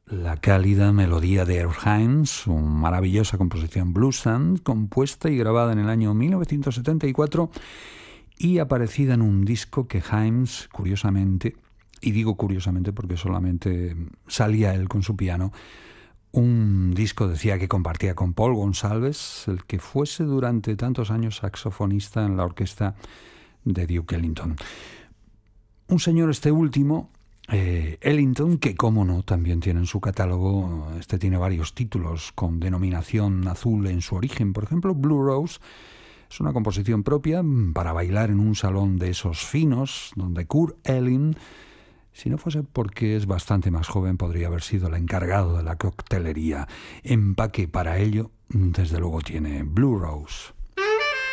la cálida melodía de Earl Hines, su maravillosa composición Bluesand, compuesta y grabada en el año 1974 y aparecida en un disco que Hines, curiosamente, y digo curiosamente porque solamente salía él con su piano, un disco decía que compartía con Paul Gonsalves, el que fuese durante tantos años saxofonista en la orquesta de Duke Ellington. Un señor este último, Ellington, que como no, también tiene en su catálogo, tiene varios títulos con denominación azul en su origen. Por ejemplo, Blue Rose es una composición propia para bailar en un salón de esos finos, donde Kurt Elling, si no fuese porque es bastante más joven, podría haber sido el encargado de la coctelería. Empaque para ello, desde luego, tiene Blue Rose.